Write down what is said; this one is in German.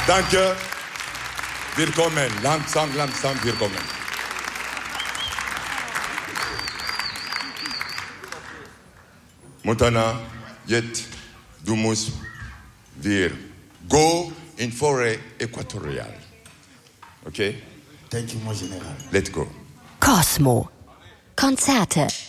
Danke. Willkommen. Langsam, willkommen. Montana, jetzt, du musst wir go in Forêt Äquatoriale. Okay? Thank you, mon général. Let's go. Cosmo. Konzerte